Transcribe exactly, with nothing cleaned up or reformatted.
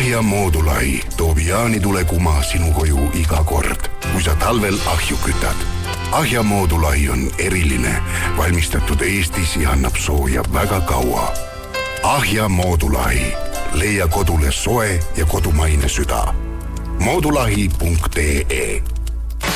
Ahja Moodulahi toob jaanitulekuma sinu koju iga kord, kui sa talvel ahju kütad. Ahja Moodulahi on eriline, valmistatud Eestis ja annab sooja väga kaua. Ahja Moodulahi. Leia kodule soe ja kodumaine süda. moodulahi punkt ee